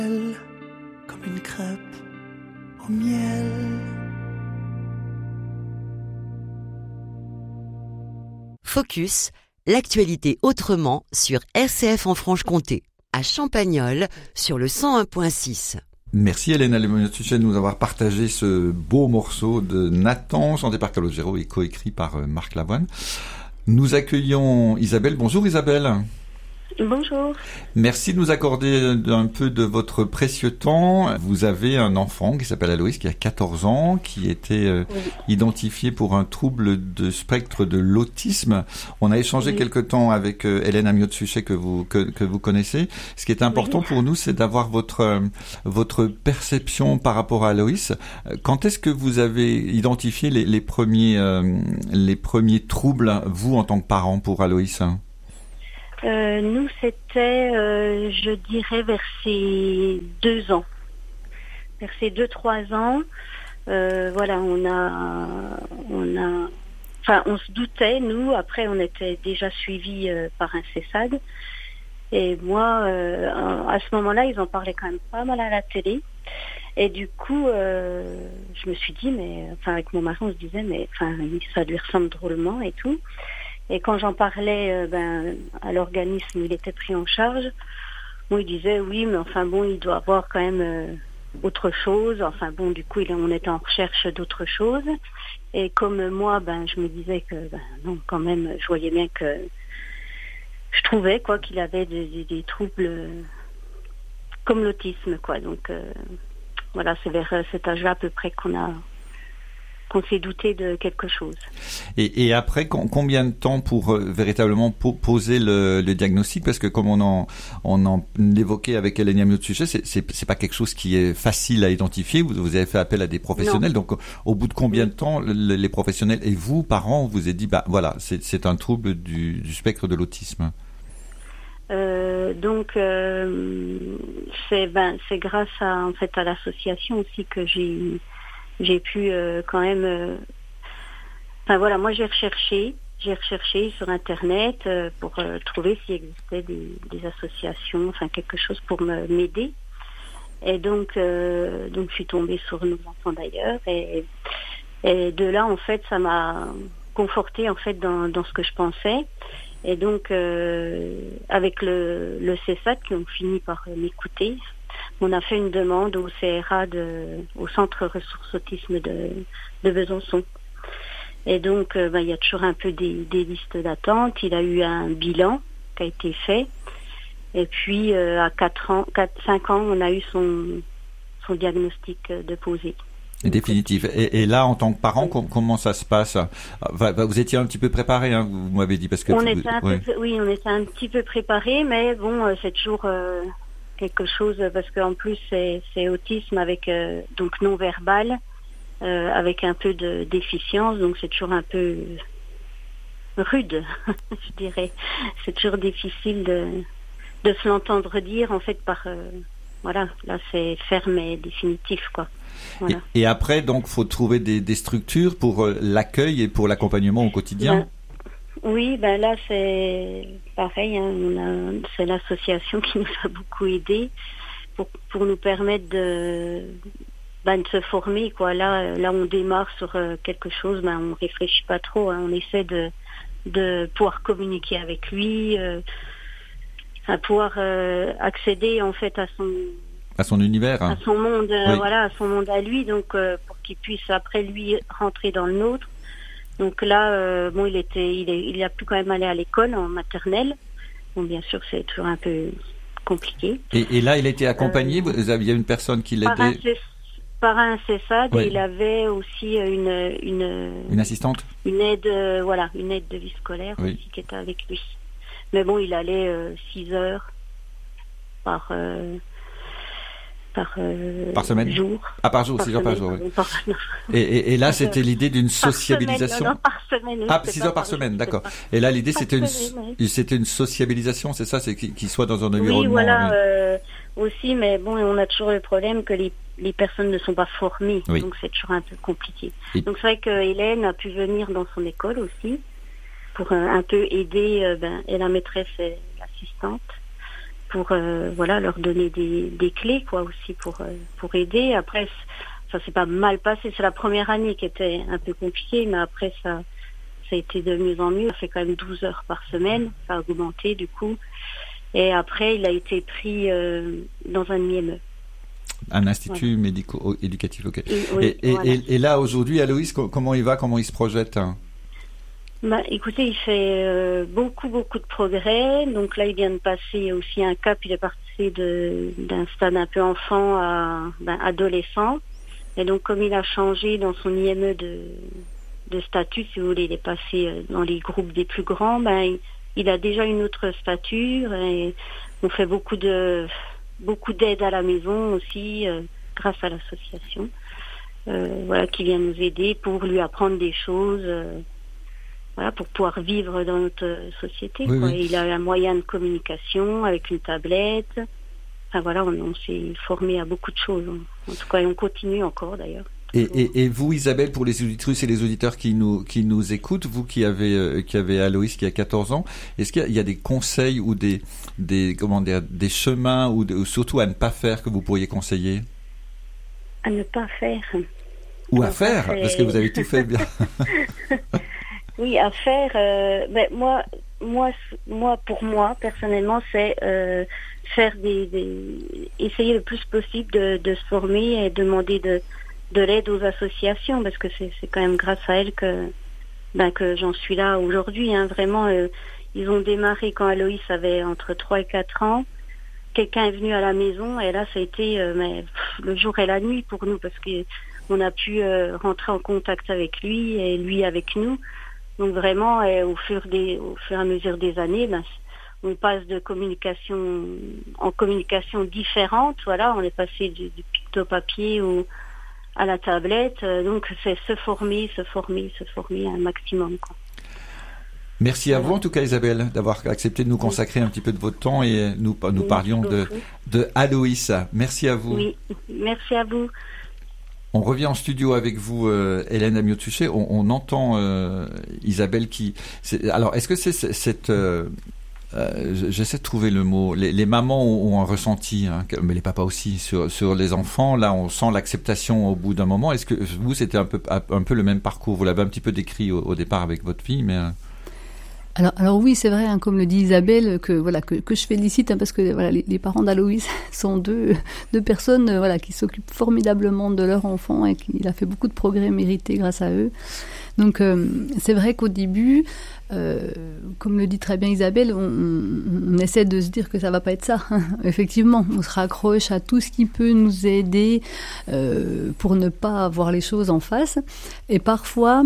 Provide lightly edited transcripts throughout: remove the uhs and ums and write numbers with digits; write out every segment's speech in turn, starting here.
Comme une crêpe au miel. Focus, l'actualité autrement sur RCF en Franche-Comté, à Champagnole sur le 101.6. Merci Hélène Alemoniot-Suchet de nous avoir partagé ce beau morceau de Nathan, chanté par Calogero et coécrit par Marc Lavoine. Nous accueillons Isabelle. Bonjour Isabelle. Bonjour. Merci de nous accorder un peu de votre précieux temps. Vous avez un enfant qui s'appelle Aloïs, qui a 14 ans, qui était identifié pour un trouble de spectre de l'autisme. On a échangé quelque temps avec Hélène Alemoniot-Suchet que vous connaissez. Ce qui est important pour nous, c'est d'avoir votre perception par rapport à Aloïs. Quand est-ce que vous avez identifié les premiers troubles, vous, en tant que parent, pour Aloïs ? Nous, c'était, je dirais, vers ses 2 ans. Vers ses 2-3 ans, voilà, on se doutait, nous, après on était déjà suivis par un CESAD. Et moi, à ce moment-là, ils en parlaient quand même pas mal à la télé. Et du coup, je me suis dit, avec mon mari, on se disait, ça lui ressemble drôlement et tout. Et quand j'en parlais à l'organisme, il était pris en charge. Bon, il disait oui, mais il doit avoir quand même autre chose. Du coup, on était en recherche d'autre chose. Et comme moi, je me disais que non, quand même, je voyais bien que je trouvais qu'il avait des troubles comme l'autisme, quoi. Donc voilà, c'est vers cet âge-là à peu près qu'on s'est douté de quelque chose. Et après, combien de temps pour véritablement poser le diagnostic ? Parce que comme on en évoquait avec Hélène Alemoniot-Suchet, c'est pas quelque chose qui est facile à identifier. Vous avez fait appel à des professionnels. Non. Donc, au bout de combien de temps les professionnels et vous, parents, vous avez dit, voilà, c'est un trouble du spectre de l'autisme. C'est grâce à l'association aussi que j'ai pu quand même... moi j'ai recherché sur Internet pour trouver s'il existait des associations, quelque chose pour m'aider. Et donc je suis tombée sur Nos Enfants d'ailleurs. Et de là, en fait, ça m'a confortée en fait dans ce que je pensais. Et donc, avec le CESAD qui ont fini par m'écouter, on a fait une demande au CRA, au Centre Ressources Autisme de Besançon. Et donc, il y a toujours un peu des listes d'attente. Il a eu un bilan qui a été fait. Et puis, à 5 ans, on a eu son diagnostic de posé. Définitif. Et là, en tant que parent, comment ça se passe ? Vous étiez un petit peu préparé, hein, vous m'avez dit, parce que on était un petit peu préparé, mais bon, c'est toujours quelque chose parce qu'en plus c'est autisme avec donc non verbal, avec un peu de déficience, donc c'est toujours un peu rude, je dirais. C'est toujours difficile de se l'entendre dire en fait par là c'est ferme et définitif, quoi. Voilà. Et après, donc, faut trouver des structures pour l'accueil et pour l'accompagnement au quotidien. Oui, là c'est pareil. C'est l'association qui nous a beaucoup aidés pour nous permettre de se former, quoi. Là, on démarre sur quelque chose. On réfléchit pas trop. On essaie de pouvoir communiquer avec lui, à pouvoir accéder en fait à son univers, à son monde, à son monde à lui, donc pour qu'il puisse après lui rentrer dans le nôtre. Donc là, il a pu quand même aller à l'école en maternelle. Bon, bien sûr, c'est toujours un peu compliqué. Et là, il a été accompagné. Vous aviez une personne qui l'aidait. Par un CESAD, et il avait aussi une assistante. Une aide de vie scolaire aussi qui était avec lui. Mais bon, il allait 6 heures par semaine jour. Par jour, 6 heures par jour, oui. Et là, c'était l'idée d'une sociabilisation. Par semaine. 6 heures par semaine, d'accord. Et là, l'idée, c'était une sociabilisation, c'est ça, c'est qu'il soit dans un environnement. Oui, voilà, aussi, mais bon, on a toujours le problème que les personnes ne sont pas formées, donc c'est toujours un peu compliqué. Donc c'est vrai que Hélène a pu venir dans son école aussi, pour un peu aider, et la maîtresse et l'assistante, pour leur donner des clés quoi aussi pour aider. Après ça s'est pas mal passé, c'est la première année qui était un peu compliquée, mais après ça a été de mieux en mieux. Ça fait quand même 12 heures par semaine, ça a augmenté du coup. Et après il a été pris dans un IME. Un institut médico-éducatif, ok. Oui, et là aujourd'hui, Aloïs, comment il va, comment il se projette? Écoutez, il fait beaucoup de progrès. Donc là, il vient de passer aussi un cap. Il est passé d'un stade un peu enfant à adolescent. Et donc, comme il a changé dans son IME de statut, si vous voulez, il est passé dans les groupes des plus grands. Il a déjà une autre stature et on fait beaucoup d'aide à la maison aussi, grâce à l'association, qui vient nous aider pour lui apprendre des choses. Pour pouvoir vivre dans notre société. Oui, oui. Et il a un moyen de communication avec une tablette. On s'est formé à beaucoup de choses. En tout cas, et on continue encore d'ailleurs. Et vous, Isabelle, pour les auditrices et les auditeurs qui nous écoutent, vous qui avez Aloïs qui a 14 ans, est-ce qu'il y a des conseils ou des chemins ou surtout à ne pas faire que vous pourriez conseiller? À ne pas faire. Ou à faire, parce que vous avez tout fait bien. Oui, à faire. Pour moi, personnellement, c'est faire essayer le plus possible de se former et demander de l'aide aux associations, parce que c'est quand même grâce à elles que j'en suis là aujourd'hui. Vraiment, ils ont démarré quand Aloïs avait entre 3 et 4 ans. Quelqu'un est venu à la maison et là, ça a été le jour et la nuit pour nous, parce que on a pu rentrer en contact avec lui et lui avec nous. Donc vraiment, au fur et à mesure des années, on passe de communication en communication différente. On est passé du picto-papier à la tablette. Donc c'est se former un maximum, quoi. Merci à vous en tout cas, Isabelle, d'avoir accepté de nous consacrer un petit peu de votre temps et nous parlions de Aloïs. Merci à vous. Oui, merci à vous. On revient en studio avec vous, Hélène Amiot-Tuché. On entend Isabelle alors, est-ce que c'est cette... j'essaie de trouver le mot. Les mamans ont un ressenti, mais les papas aussi, sur les enfants. Là, on sent l'acceptation au bout d'un moment. Est-ce que vous, c'était un peu le même parcours? Vous l'avez un petit peu décrit au départ avec votre fille, mais... Alors oui, c'est vrai, comme le dit Isabelle, que je félicite, parce que les parents d'Aloïs sont deux personnes qui s'occupent formidablement de leur enfant et qu'il a fait beaucoup de progrès mérités grâce à eux. Donc c'est vrai qu'au début, comme le dit très bien Isabelle, on essaie de se dire que ça va pas être ça. Effectivement, on se raccroche à tout ce qui peut nous aider pour ne pas avoir les choses en face. Et parfois,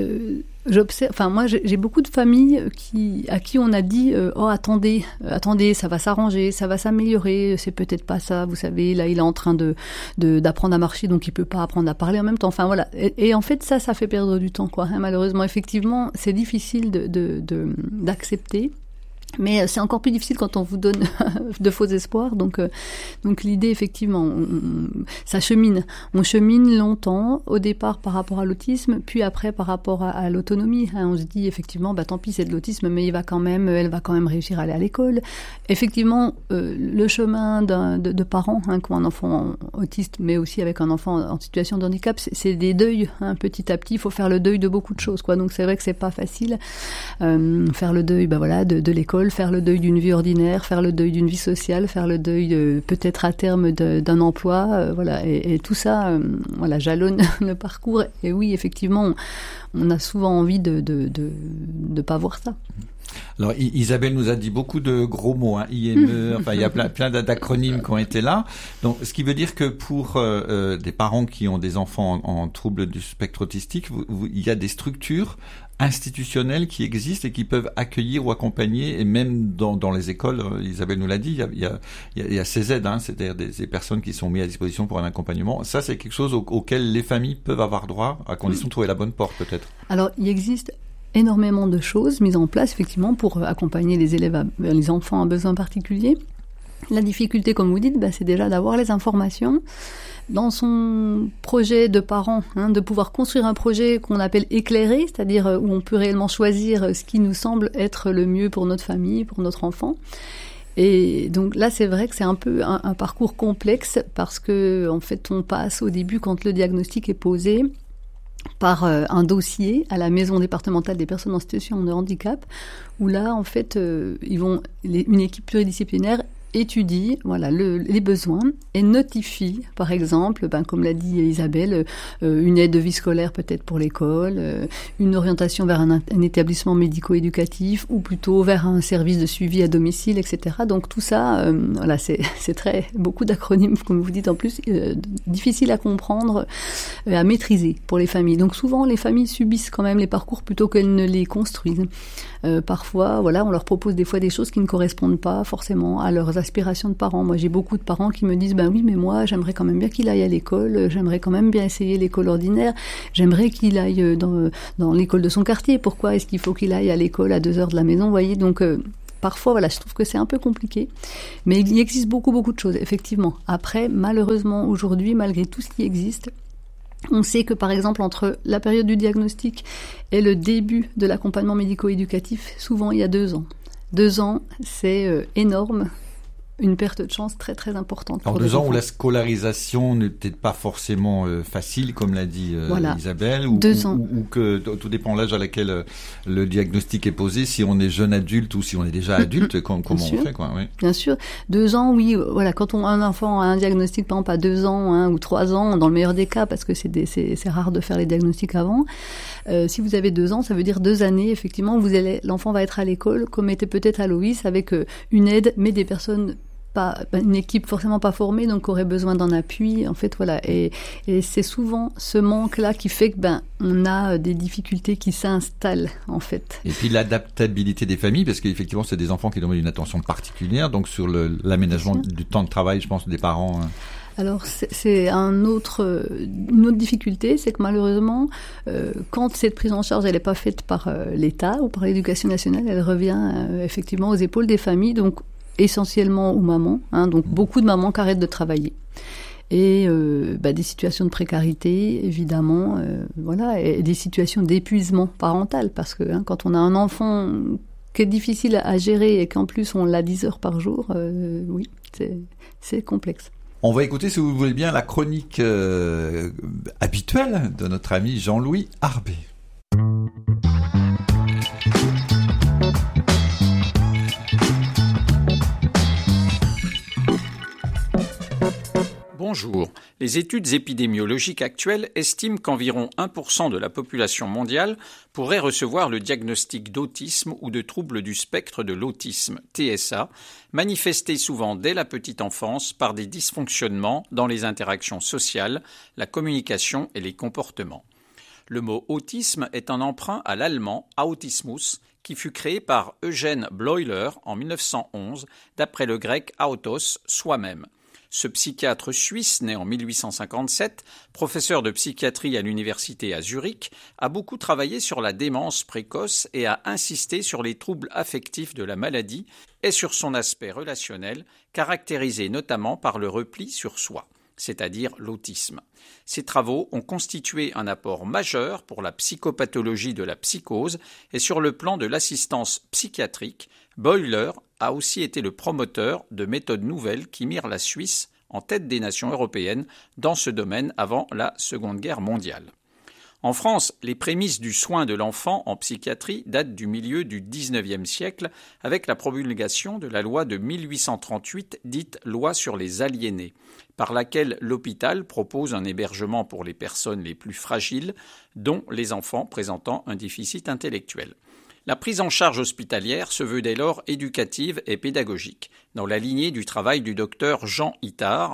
moi j'ai beaucoup de familles à qui on a dit attendez, ça va s'arranger, ça va s'améliorer, c'est peut-être pas ça, vous savez, là il est en train d'apprendre à marcher, donc il peut pas apprendre à parler en même temps. Et en fait ça fait perdre du temps, malheureusement. Effectivement, c'est difficile d'accepter. Mais c'est encore plus difficile quand on vous donne de faux espoirs. Donc l'idée, effectivement, ça chemine. On chemine longtemps, au départ par rapport à l'autisme, puis après par rapport à l'autonomie. On se dit, effectivement, tant pis, c'est de l'autisme, mais elle va quand même réussir à aller à l'école. Effectivement, le chemin de parents qui ont un enfant autiste, mais aussi avec un enfant en situation de handicap, c'est des deuils. Petit à petit, il faut faire le deuil de beaucoup de choses, Donc c'est vrai que c'est pas facile. Faire le deuil, de l'école, faire le deuil d'une vie ordinaire, faire le deuil d'une vie sociale, faire le deuil peut-être à terme d'un emploi, et tout ça, jalonne le parcours. Et oui, effectivement, on a souvent envie de pas voir ça. Alors Isabelle nous a dit beaucoup de gros mots, IME, il y a plein d'acronymes qui ont été là. Donc ce qui veut dire que pour des parents qui ont des enfants en trouble du spectre autistique, il y a des structures institutionnelles qui existent et qui peuvent accueillir ou accompagner, et même dans les écoles, Isabelle nous l'a dit, il y a ces aides, c'est-à-dire des personnes qui sont mises à disposition pour un accompagnement. Ça, c'est quelque chose auquel les familles peuvent avoir droit, à condition de trouver la bonne porte, peut-être. Alors, il existe énormément de choses mises en place, effectivement, pour accompagner les enfants à besoins particuliers. La difficulté, comme vous dites, c'est déjà d'avoir les informations. Dans son projet de parents, de pouvoir construire un projet qu'on appelle éclairé, c'est-à-dire où on peut réellement choisir ce qui nous semble être le mieux pour notre famille, pour notre enfant. Et donc là, c'est vrai que c'est un peu un parcours complexe parce que, en fait, on passe au début, quand le diagnostic est posé, par un dossier à la maison départementale des personnes en situation de handicap, où là, en fait, une équipe pluridisciplinaire étudie les besoins et notifie, par exemple, comme l'a dit Isabelle, une aide de vie scolaire peut-être pour l'école, une orientation vers un établissement médico-éducatif ou plutôt vers un service de suivi à domicile, etc. Donc tout ça, c'est beaucoup d'acronymes, comme vous dites en plus, difficile à comprendre, à maîtriser pour les familles. Donc souvent, les familles subissent quand même les parcours plutôt qu'elles ne les construisent. Parfois, on leur propose des fois des choses qui ne correspondent pas forcément à leurs aspirations de parents. Moi, j'ai beaucoup de parents qui me disent, oui, mais moi, j'aimerais quand même bien qu'il aille à l'école, j'aimerais quand même bien essayer l'école ordinaire, j'aimerais qu'il aille dans l'école de son quartier. Pourquoi est-ce qu'il faut qu'il aille à l'école à 2 heures de la maison, vous voyez? Donc, parfois, je trouve que c'est un peu compliqué. Mais il existe beaucoup, beaucoup de choses, effectivement. Après, malheureusement, aujourd'hui, malgré tout ce qui existe, on sait que, par exemple, entre la période du diagnostic et le début de l'accompagnement médico-éducatif, souvent il y a 2 ans. 2 ans, c'est énorme. Une perte de chance très très importante. En 2 ans où la scolarisation n'était pas forcément facile, comme l'a dit Isabelle, ou que tout dépend de l'âge à laquelle le diagnostic est posé, si on est jeune adulte ou si on est déjà adulte, comment on fait, quoi. Oui. Bien sûr. 2 ans, oui, quand un enfant a un diagnostic, par exemple, à 2 ans ou 3 ans, dans le meilleur des cas, parce que c'est rare de faire les diagnostics avant. Si vous avez 2 ans, ça veut dire 2 années, effectivement, l'enfant va être à l'école, comme était peut-être Aloïs, avec une aide, mais des personnes une équipe forcément pas formée, donc aurait besoin d'un appui, en fait, et c'est souvent ce manque-là qui fait que on a des difficultés qui s'installent, en fait. Et puis l'adaptabilité des familles, parce qu'effectivement c'est des enfants qui demandent une attention particulière, donc sur l'aménagement du temps de travail, je pense, des parents. Alors c'est une autre difficulté, c'est que malheureusement, quand cette prise en charge elle n'est pas faite par l'État ou par l'Éducation nationale, elle revient effectivement aux épaules des familles, donc essentiellement aux mamans, donc beaucoup de mamans qui arrêtent de travailler. Et des situations de précarité, évidemment, et des situations d'épuisement parental, parce que quand on a un enfant qui est difficile à gérer et qu'en plus on l'a 10 heures par jour, oui, c'est complexe. On va écouter, si vous voulez bien, la chronique habituelle de notre ami Jean-Louis Arbé. Bonjour. Les études épidémiologiques actuelles estiment qu'environ 1% de la population mondiale pourrait recevoir le diagnostic d'autisme ou de trouble du spectre de l'autisme, TSA, manifesté souvent dès la petite enfance par des dysfonctionnements dans les interactions sociales, la communication et les comportements. Le mot autisme est un emprunt à l'allemand Autismus, qui fut créé par Eugène Bleuler en 1911, d'après le grec autos, soi-même. Ce psychiatre suisse, né en 1857, professeur de psychiatrie à l'université à Zurich, a beaucoup travaillé sur la démence précoce et a insisté sur les troubles affectifs de la maladie et sur son aspect relationnel, caractérisé notamment par le repli sur soi, c'est-à-dire l'autisme. Ces travaux ont constitué un apport majeur pour la psychopathologie de la psychose et sur le plan de l'assistance psychiatrique, Bleuler a aussi été le promoteur de méthodes nouvelles qui mirent la Suisse en tête des nations européennes dans ce domaine avant la Seconde Guerre mondiale. En France, les prémices du soin de l'enfant en psychiatrie datent du milieu du XIXe siècle avec la promulgation de la loi de 1838 dite « Loi sur les aliénés », par laquelle l'hôpital propose un hébergement pour les personnes les plus fragiles, dont les enfants présentant un déficit intellectuel. La prise en charge hospitalière se veut dès lors éducative et pédagogique, dans la lignée du travail du docteur Jean Itard,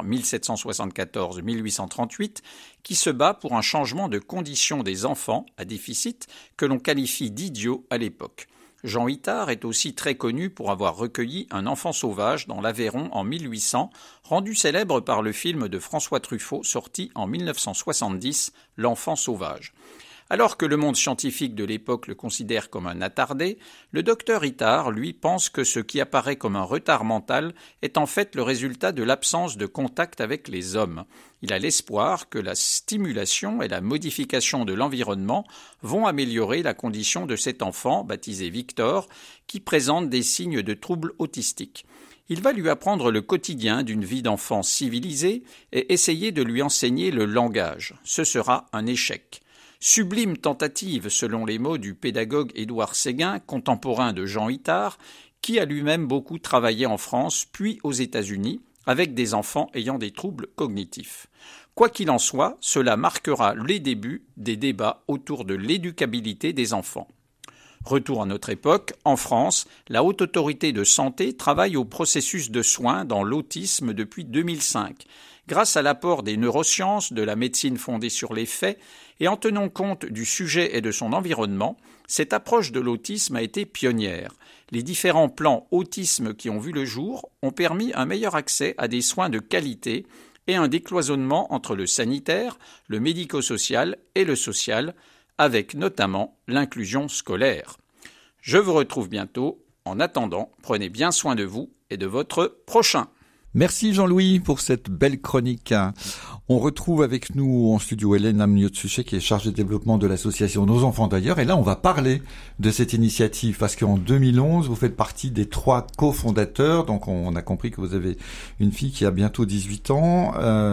1774-1838, qui se bat pour un changement de condition des enfants à déficit que l'on qualifie d'idiots à l'époque. Jean Itard est aussi très connu pour avoir recueilli un enfant sauvage dans l'Aveyron en 1800, rendu célèbre par le film de François Truffaut sorti en 1970, L'enfant sauvage. Alors que le monde scientifique de l'époque le considère comme un attardé, le docteur Itard, lui, pense que ce qui apparaît comme un retard mental est en fait le résultat de l'absence de contact avec les hommes. Il a l'espoir que la stimulation et la modification de l'environnement vont améliorer la condition de cet enfant, baptisé Victor, qui présente des signes de troubles autistiques. Il va lui apprendre le quotidien d'une vie d'enfant civilisée et essayer de lui enseigner le langage. Ce sera un échec. Sublime tentative, selon les mots du pédagogue Édouard Séguin, contemporain de Jean Itard, qui a lui-même beaucoup travaillé en France puis aux États-Unis avec des enfants ayant des troubles cognitifs. Quoi qu'il en soit, cela marquera les débuts des débats autour de l'éducabilité des enfants. Retour à notre époque, en France, la Haute Autorité de Santé travaille au processus de soins dans l'autisme depuis 2005, grâce à l'apport des neurosciences, de la médecine fondée sur les faits, et en tenant compte du sujet et de son environnement, cette approche de l'autisme a été pionnière. Les différents plans autisme qui ont vu le jour ont permis un meilleur accès à des soins de qualité et un décloisonnement entre le sanitaire, le médico-social et le social, avec notamment l'inclusion scolaire. Je vous retrouve bientôt. En attendant, prenez bien soin de vous et de votre prochain. Merci Jean-Louis pour cette belle chronique. On retrouve avec nous en studio Hélène Amniot-Suchet qui est chargée de développement de l'association Nos Enfants d'ailleurs. Et là, on va parler de cette initiative parce qu'en 2011, vous faites partie des 3 cofondateurs. Donc, on a compris que vous avez une fille qui a bientôt 18 ans.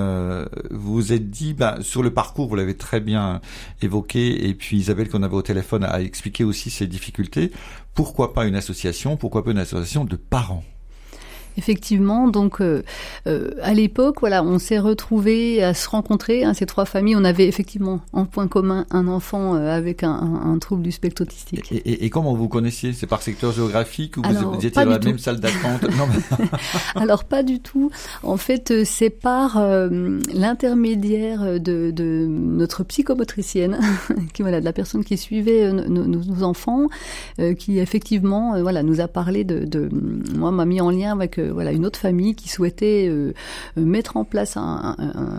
Vous vous êtes dit, sur le parcours, vous l'avez très bien évoqué. Et puis Isabelle, qu'on avait au téléphone, a expliqué aussi ses difficultés. Pourquoi pas une association? Pourquoi pas une association de parents? Effectivement, donc à l'époque, voilà, on s'est retrouvés à se rencontrer, ces 3 familles. On avait effectivement en point commun un enfant avec un trouble du spectre autistique. Et comment vous connaissiez? C'est par secteur géographique ou vous étiez dans la même salle d'attente? Non, mais... Alors pas du tout. En fait, c'est par l'intermédiaire de notre psychomotricienne, qui de la personne qui suivait nos enfants, qui effectivement, nous a parlé moi m'a mis en lien avec une autre famille qui souhaitait mettre en place un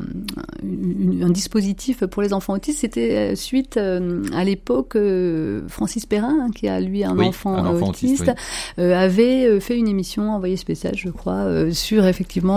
dispositif pour les enfants autistes. C'était suite à l'époque Francis Perrin, qui a lui un enfant autiste, avait fait une émission, envoyé spécial, je crois, sur effectivement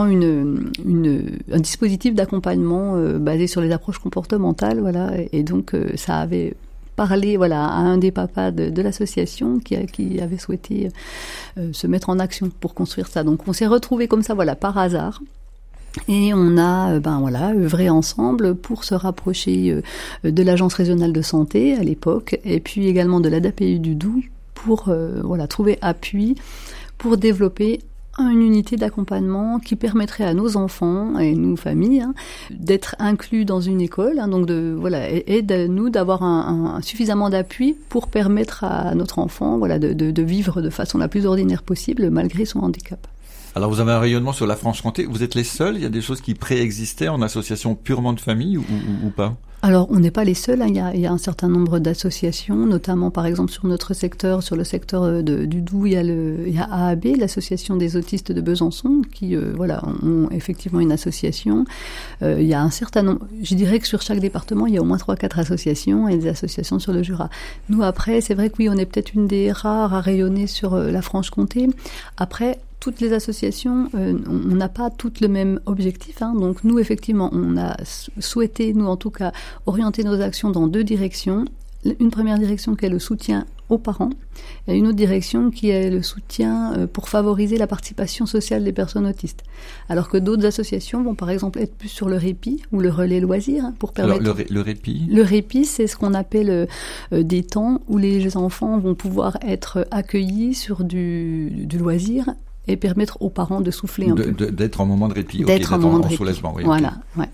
un dispositif d'accompagnement basé sur les approches comportementales, et donc ça avait parler à un des papas de l'association qui avait souhaité se mettre en action pour construire ça. Donc on s'est retrouvés comme ça par hasard. Et on a œuvré ensemble pour se rapprocher de l'agence régionale de santé à l'époque et puis également de l'ADAPU du Doubs pour trouver appui pour développer une unité d'accompagnement qui permettrait à nos enfants et nous familles d'être inclus dans une école, et de nous d'avoir suffisamment d'appui pour permettre à notre enfant de vivre de façon la plus ordinaire possible malgré son handicap. Alors vous avez un rayonnement sur la Franche-Comté, vous êtes les seuls? Il y a des choses qui préexistaient en association purement de famille ou pas? Alors, on n'est pas les seuls. Il y a un certain nombre d'associations, notamment, par exemple, sur notre secteur, sur le secteur du Doubs, il y a AAB, l'association des autistes de Besançon, qui, ont effectivement une association. Il y a un certain nombre, je dirais que sur chaque département, il y a au moins 3-4 associations et des associations sur le Jura. Nous, après, c'est vrai que oui, on est peut-être une des rares à rayonner sur la Franche-Comté. Après, toutes les associations, on n'a pas toutes le même objectif. Donc nous, effectivement, on a souhaité, nous en tout cas, orienter nos actions dans 2 directions. Une première direction qui est le soutien aux parents et une autre direction qui est le soutien pour favoriser la participation sociale des personnes autistes. Alors que d'autres associations vont par exemple être plus sur le répit ou le relais loisir pour permettre... Alors, le répit? Le répit, c'est ce qu'on appelle des temps où les enfants vont pouvoir être accueillis sur du loisir et permettre aux parents de souffler un peu. D'être en moment de répit. D'être en moment de répit. Soulagement. Oui, voilà, ouais.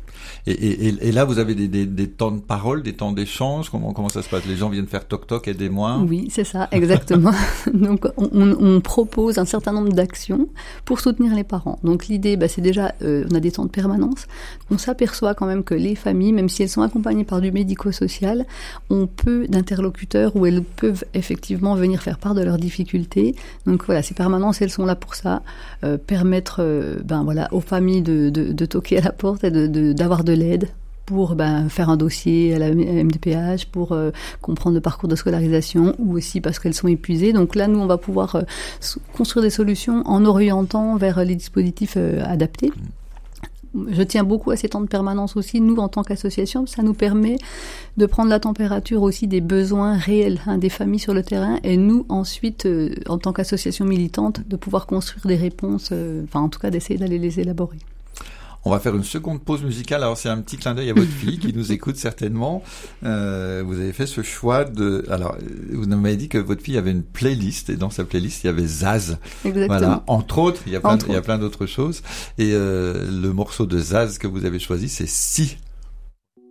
Et là, vous avez des temps de parole, des temps d'échange. Comment ça se passe? Les gens viennent faire toc-toc, aidez-moi? Oui, c'est ça, exactement. Donc, on propose un certain nombre d'actions pour soutenir les parents. Donc, l'idée, c'est déjà, on a des temps de permanence. On s'aperçoit quand même que les familles, même si elles sont accompagnées par du médico-social, ont peu d'interlocuteurs où elles peuvent effectivement venir faire part de leurs difficultés. Donc, ces permanences, elles sont là pour ça, permettre, aux familles de toquer à la porte et d'avoir de l'aide pour faire un dossier à la MDPH, pour comprendre le parcours de scolarisation ou aussi parce qu'elles sont épuisées. Donc là, nous, on va pouvoir construire des solutions en orientant vers les dispositifs adaptés. je tiens beaucoup à ces temps de permanence aussi. Nous, en tant qu'association, ça nous permet de prendre la température aussi des besoins réels des familles sur le terrain, et nous, ensuite, en tant qu'association militante, de pouvoir construire des réponses, en tout cas d'essayer d'aller les élaborer. On va faire une seconde pause musicale. Alors, c'est un petit clin d'œil à votre fille qui nous écoute certainement. Vous avez fait ce choix alors, vous m'avez dit que votre fille avait une playlist, et dans sa playlist, il y avait Zaz. Exactement. Voilà. Entre autres, il y a plein d'autres choses. Et le morceau de Zaz que vous avez choisi, c'est Si.